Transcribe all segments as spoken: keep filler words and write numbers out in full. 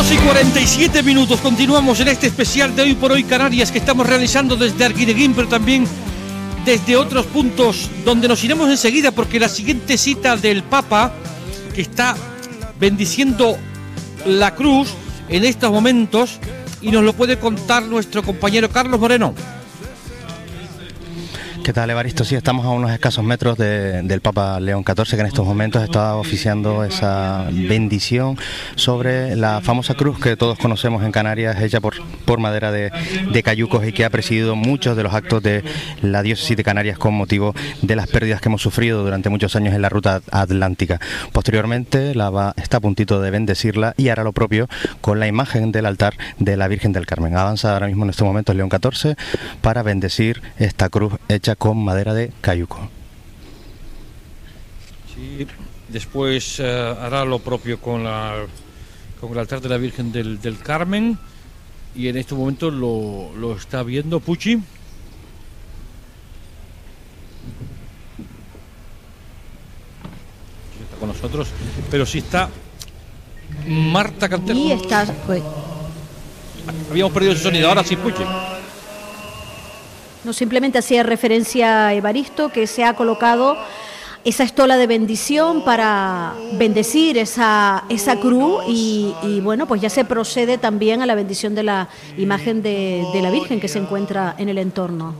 doce y cuarenta y siete minutos, continuamos en este especial de Hoy por Hoy Canarias que estamos realizando desde Arguineguín, pero también desde otros puntos donde nos iremos enseguida, porque la siguiente cita del Papa, que está bendiciendo la cruz en estos momentos, y nos lo puede contar nuestro compañero Carlos Moreno. ¿Qué tal, Evaristo? Sí, estamos a unos escasos metros de, del Papa León catorce, que en estos momentos está oficiando esa bendición sobre la famosa cruz que todos conocemos en Canarias, hecha por, por madera de, de cayucos, y que ha presidido muchos de los actos de la diócesis de Canarias con motivo de las pérdidas que hemos sufrido durante muchos años en la ruta atlántica. Posteriormente la va, está a puntito de bendecirla y hará lo propio con la imagen del altar de la Virgen del Carmen. Avanza ahora mismo en estos momentos León catorce para bendecir esta cruz hecha con madera de cayuco. Sí, después uh, hará lo propio con, la, con el altar de la Virgen del, del Carmen, y en este momento lo, lo está viendo Puchi. Está con nosotros, pero sí está Marta Cantero. Y está... Pues... Habíamos perdido su sonido, ahora sí, Puchi. No, simplemente hacía referencia a Evaristo, que se ha colocado esa estola de bendición para bendecir esa, esa cruz y, y bueno, pues ya se procede también a la bendición de la imagen de, de la Virgen que se encuentra en el entorno.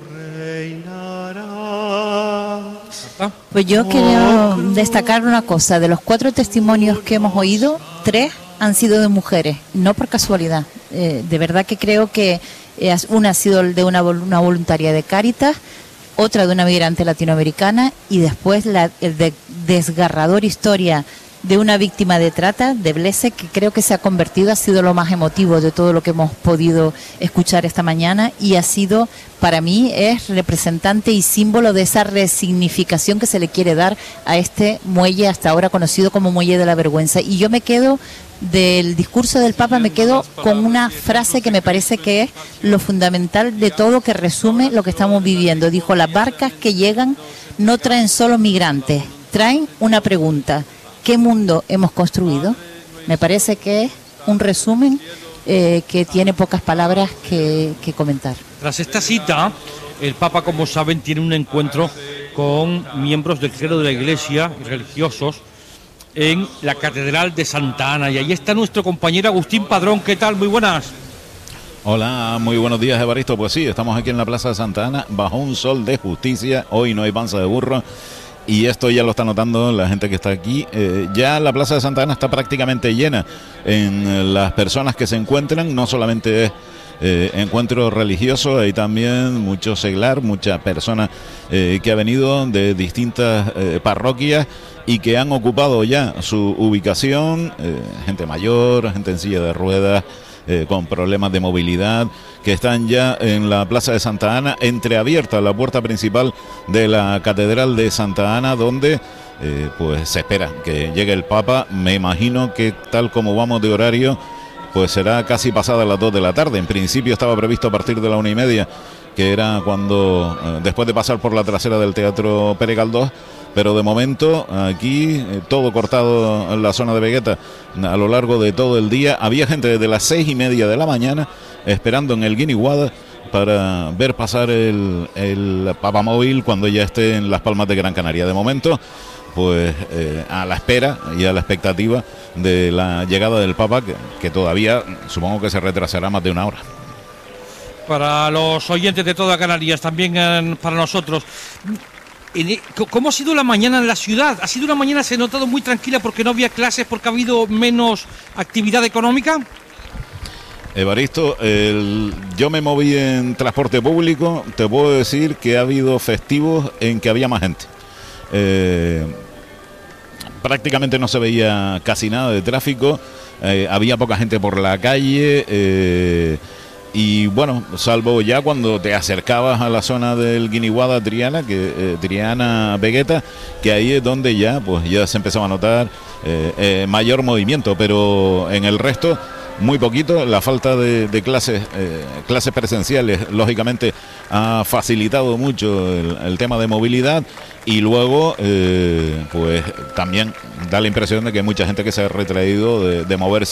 Pues yo quiero destacar una cosa: de los cuatro testimonios que hemos oído, tres han sido de mujeres, no por casualidad. Eh, de verdad que creo que una ha sido de una, una voluntaria de Cáritas, otra de una migrante latinoamericana, y después la el de, desgarradora historia de una víctima de trata, de Blese, que creo que se ha convertido, ha sido lo más emotivo de todo lo que hemos podido escuchar esta mañana, y ha sido, para mí, es representante y símbolo de esa resignificación que se le quiere dar a este muelle hasta ahora conocido como Muelle de la Vergüenza. Y yo me quedo del discurso del Papa, me quedo con una frase que me parece que es lo fundamental de todo, que resume lo que estamos viviendo. Dijo: las barcas que llegan no traen solo migrantes, traen una pregunta: ¿qué mundo hemos construido? Me parece que es un resumen eh, que tiene pocas palabras que, que comentar. Tras esta cita, el Papa, como saben, tiene un encuentro con miembros del clero de la Iglesia y religiosos en la Catedral de Santa Ana, y ahí está nuestro compañero Agustín Padrón. ¿Qué tal? Muy buenas. Hola, muy buenos días, Evaristo. Pues sí, estamos aquí en la Plaza de Santa Ana bajo un sol de justicia. Hoy no hay panza de burro, y esto ya lo está notando la gente que está aquí. Eh, ya la Plaza de Santa Ana está prácticamente llena en eh, las personas que se encuentran. No solamente es eh, encuentro religioso, hay también mucho seglar, muchas personas eh, que ha venido de distintas eh, parroquias y que han ocupado ya su ubicación, eh, gente mayor, gente en silla de ruedas, eh, con problemas de movilidad, que están ya en la Plaza de Santa Ana, entreabierta la puerta principal de la Catedral de Santa Ana, donde eh, pues se espera que llegue el Papa. Me imagino que tal como vamos de horario, pues será casi pasada las dos de la tarde. En principio estaba previsto a partir de la una y media, que era cuando, eh, después de pasar por la trasera del Teatro Pere Galdós, pero de momento aquí eh, todo cortado en la zona de Vegueta a lo largo de todo el día. Había gente desde las seis y media de la mañana esperando en el Guiniguada para ver pasar el, el papamóvil cuando ya esté en Las Palmas de Gran Canaria. De momento, pues eh, a la espera y a la expectativa de la llegada del Papa, que, que todavía supongo que se retrasará más de una hora. Para los oyentes de toda Canarias, también eh, para nosotros, ¿cómo ha sido la mañana en la ciudad? ¿Ha sido una mañana, se ha notado, muy tranquila porque no había clases, porque ha habido menos actividad económica? Evaristo, el, yo me moví en transporte público. Te puedo decir que ha habido festivos en que había más gente. Eh, prácticamente no se veía casi nada de tráfico, eh, había poca gente por la calle, eh, y bueno, salvo ya cuando te acercabas a la zona del Guiniguada Triana, que eh, Triana Vegueta, que ahí es donde ya pues ya se empezaba a notar eh, eh, mayor movimiento, pero en el resto muy poquito. La falta de, de clases eh, clases presenciales lógicamente ha facilitado mucho el, el tema de movilidad, y luego eh, pues también da la impresión de que hay mucha gente que se ha retraído de, de moverse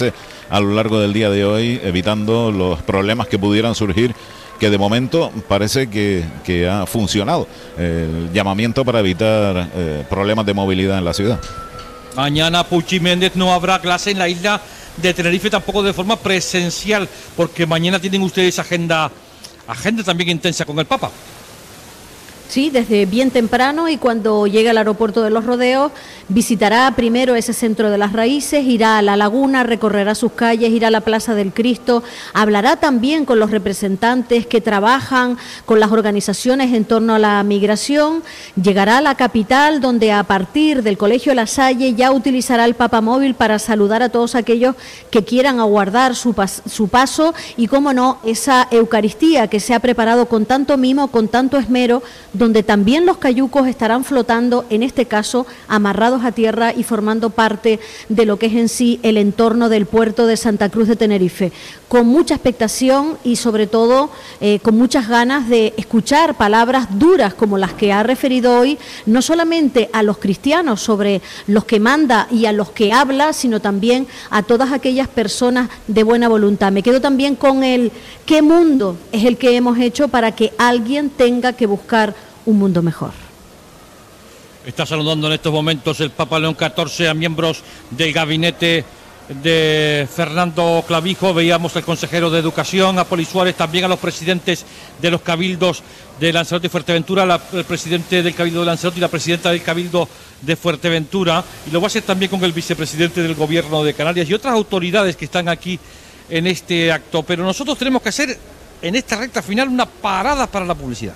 a lo largo del día de hoy, evitando los problemas que pudieran surgir, que de momento parece que, que ha funcionado el llamamiento para evitar eh, problemas de movilidad en la ciudad. Mañana, Puchi Méndez, no habrá clase en la isla de Tenerife, tampoco de forma presencial, porque mañana tienen ustedes agenda, agenda también intensa con el Papa. Sí, desde bien temprano, y cuando llegue al aeropuerto de Los Rodeos visitará primero ese centro de las raíces, irá a la laguna, recorrerá sus calles, irá a la Plaza del Cristo, hablará también con los representantes que trabajan con las organizaciones en torno a la migración, llegará a la capital, donde a partir del Colegio La Salle ya utilizará el papamóvil para saludar a todos aquellos que quieran aguardar su, pas- su paso y, cómo no, esa Eucaristía que se ha preparado con tanto mimo, con tanto esmero, donde también los cayucos estarán flotando, en este caso amarrados a tierra y formando parte de lo que es en sí el entorno del puerto de Santa Cruz de Tenerife, con mucha expectación y sobre todo eh, con muchas ganas de escuchar palabras duras como las que ha referido hoy, no solamente a los cristianos sobre los que manda y a los que habla, sino también a todas aquellas personas de buena voluntad. Me quedo también con el ¿qué mundo es el que hemos hecho para que alguien tenga que buscar un mundo mejor? Está saludando en estos momentos el Papa León catorce a miembros del gabinete de Fernando Clavijo. Veíamos al consejero de Educación, a Poli Suárez, también a los presidentes de los cabildos de Lanzarote y Fuerteventura, la, el presidente del cabildo de Lanzarote y la presidenta del cabildo de Fuerteventura, y lo va a hacer también con el vicepresidente del gobierno de Canarias y otras autoridades que están aquí en este acto. Pero nosotros tenemos que hacer en esta recta final una parada para la publicidad.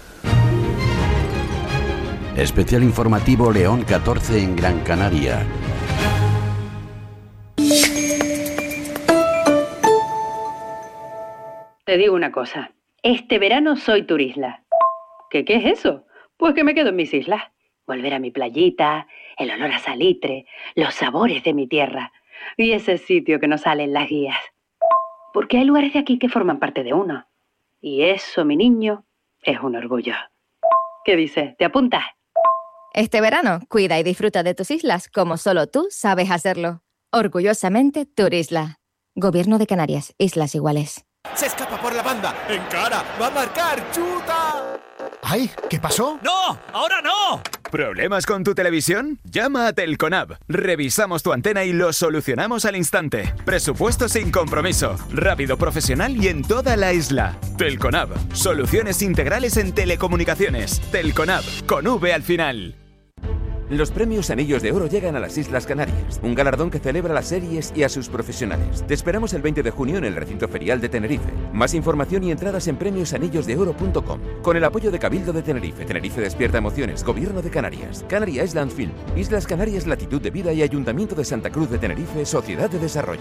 Especial informativo León catorce en Gran Canaria. Te digo una cosa, este verano soy turisla. ¿Qué, qué es eso? Pues que me quedo en mis islas. Volver a mi playita, el olor a salitre, los sabores de mi tierra y ese sitio que no sale en las guías. Porque hay lugares de aquí que forman parte de uno. Y eso, mi niño, es un orgullo. ¿Qué dices? ¿Te apuntas? Este verano, cuida y disfruta de tus islas como solo tú sabes hacerlo. Orgullosamente, Turisla. Gobierno de Canarias, Islas Iguales. Se escapa por la banda. Encara. Va a marcar. ¡Chuta! ¡Ay! ¿Qué pasó? ¡No! ¡Ahora no! ¿Problemas con tu televisión? Llama a Telconab. Revisamos tu antena y lo solucionamos al instante. Presupuesto sin compromiso. Rápido, profesional y en toda la isla. Telconab. Soluciones integrales en telecomunicaciones. Telconab. Con V al final. Los premios Anillos de Oro llegan a las Islas Canarias, un galardón que celebra las series y a sus profesionales. Te esperamos el veinte de junio en el recinto ferial de Tenerife. Más información y entradas en premios anillos de oro punto com. Con el apoyo de Cabildo de Tenerife, Tenerife Despierta Emociones, Gobierno de Canarias, Canary Island Film, Islas Canarias Latitud de Vida y Ayuntamiento de Santa Cruz de Tenerife, Sociedad de Desarrollo.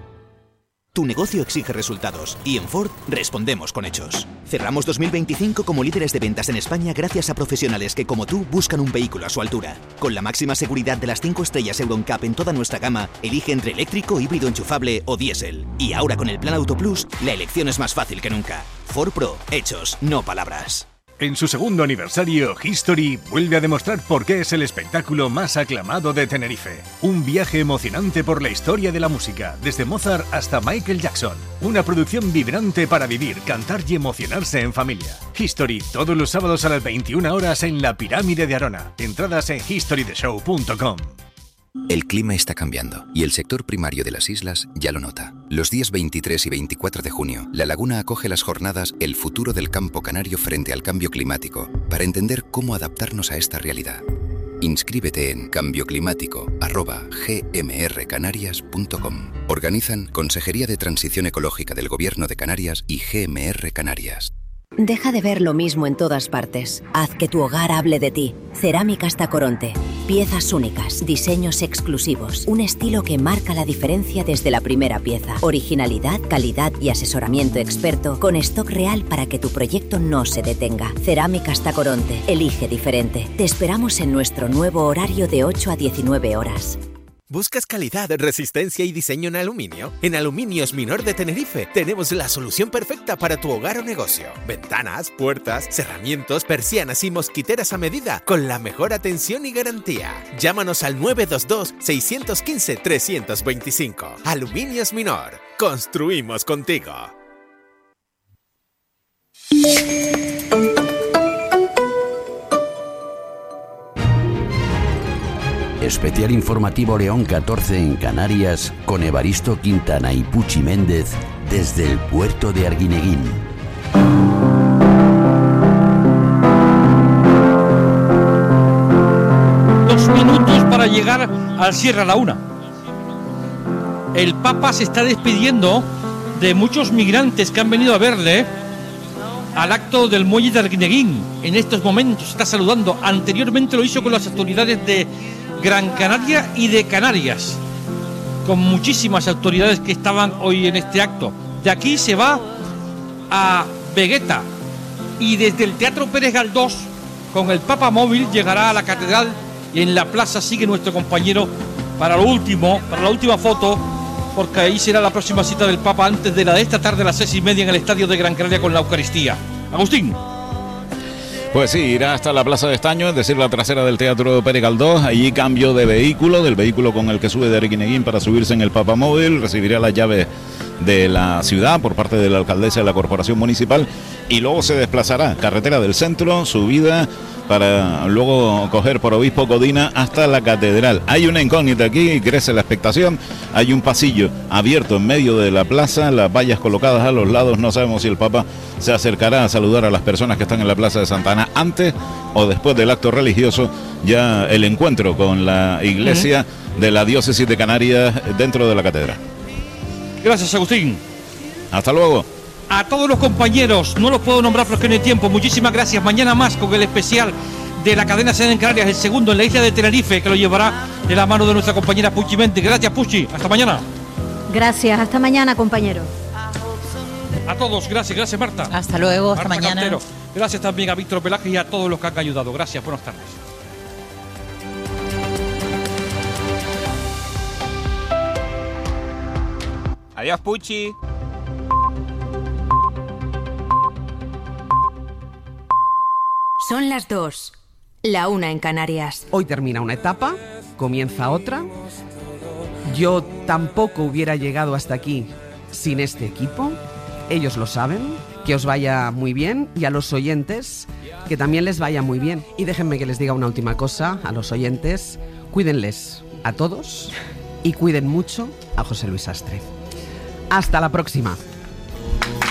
Tu negocio exige resultados y en Ford respondemos con hechos. Cerramos dos mil veinticinco como líderes de ventas en España gracias a profesionales que, como tú, buscan un vehículo a su altura. Con la máxima seguridad de las cinco estrellas Euro N C A P en toda nuestra gama, elige entre eléctrico, híbrido enchufable o diésel. Y ahora con el Plan Auto Plus, la elección es más fácil que nunca. Ford Pro, hechos, no palabras. En su segundo aniversario, History vuelve a demostrar por qué es el espectáculo más aclamado de Tenerife. Un viaje emocionante por la historia de la música, desde Mozart hasta Michael Jackson. Una producción vibrante para vivir, cantar y emocionarse en familia. History, todos los sábados a las veintiuna horas en la Pirámide de Arona. Entradas en history the show punto com. El clima está cambiando y el sector primario de las islas ya lo nota. Los días veintitrés y veinticuatro de junio, La Laguna acoge las jornadas El futuro del campo canario frente al cambio climático para entender cómo adaptarnos a esta realidad. Inscríbete en cambio climático arroba g m r canarias punto com. Organizan Consejería de Transición Ecológica del Gobierno de Canarias y G M R Canarias. Deja de ver lo mismo en todas partes. Haz que tu hogar hable de ti. Cerámicas Tacoronte. Piezas únicas, diseños exclusivos, un estilo que marca la diferencia desde la primera pieza. Originalidad, calidad y asesoramiento experto con stock real para que tu proyecto no se detenga. Cerámicas Tacoronte. Elige diferente. Te esperamos en nuestro nuevo horario de ocho a diecinueve horas. ¿Buscas calidad, resistencia y diseño en aluminio? En Aluminios Minor de Tenerife tenemos la solución perfecta para tu hogar o negocio. Ventanas, puertas, cerramientos, persianas y mosquiteras a medida con la mejor atención y garantía. Llámanos al nueve dos dos, seis uno cinco, tres dos cinco. Aluminios Minor. Construimos contigo. Especial informativo León catorce en Canarias con Evaristo Quintana y Puchi Méndez desde el puerto de Arguineguín. Dos minutos para llegar al cierre a la una. El Papa se está despidiendo de muchos migrantes que han venido a verle al acto del muelle de Arguineguín. En estos momentos está saludando. Anteriormente lo hizo con las autoridades de Gran Canaria y de Canarias, con muchísimas autoridades que estaban hoy en este acto. De aquí se va a Vegueta y desde el Teatro Pérez Galdós con el Papa Móvil llegará a la catedral y en la plaza sigue nuestro compañero para lo último, para la última foto, porque ahí será la próxima cita del Papa antes de la de esta tarde a las seis y media en el estadio de Gran Canaria con la Eucaristía. Agustín. Pues sí, irá hasta la Plaza de Estaño, es decir, la trasera del Teatro Pérez Galdós. Allí cambio de vehículo, del vehículo con el que sube de Arguineguín para subirse en el Papamóvil. Recibirá las llaves de la ciudad por parte de la alcaldesa de la Corporación Municipal y luego se desplazará carretera del centro, subida para luego coger por Obispo Codina hasta la catedral. Hay una incógnita aquí y crece la expectación. Hay un pasillo abierto en medio de la plaza, las vallas colocadas a los lados. No sabemos si el Papa se acercará a saludar a las personas que están en la Plaza de Santa Ana antes o después del acto religioso, ya el encuentro con la iglesia uh-huh. de la diócesis de Canarias dentro de la catedral. Gracias, Agustín. Hasta luego. A todos los compañeros, no los puedo nombrar porque no hay tiempo, muchísimas gracias. Mañana más con el especial de la cadena C N en Canarias, el segundo en la isla de Tenerife, que lo llevará de la mano de nuestra compañera Puchi Méndez. Gracias, Puchi, hasta mañana. Gracias, hasta mañana, compañero. A todos, gracias, gracias, Marta. Hasta luego, hasta Marta mañana. Cantero. Gracias también a Víctor Pelaje y a todos los que han ayudado. Gracias, buenas tardes. Adiós, Puchi. Son las dos, la una en Canarias. Hoy termina una etapa, comienza otra. Yo tampoco hubiera llegado hasta aquí sin este equipo. Ellos lo saben. Que os vaya muy bien y a los oyentes que también les vaya muy bien. Y déjenme que les diga una última cosa a los oyentes. Cuídenles a todos y cuiden mucho a José Luis Astre. Hasta la próxima.